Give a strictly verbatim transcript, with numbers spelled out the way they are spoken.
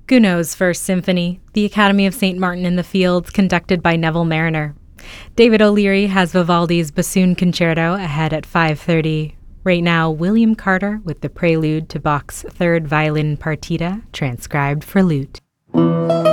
Gounod's First Symphony, The Academy of Saint Martin in the Fields, conducted by Neville Mariner. David O'Leary has Vivaldi's Bassoon Concerto ahead at five thirty. Right now, William Carter with the prelude to Bach's Third Violin Partita, transcribed for lute.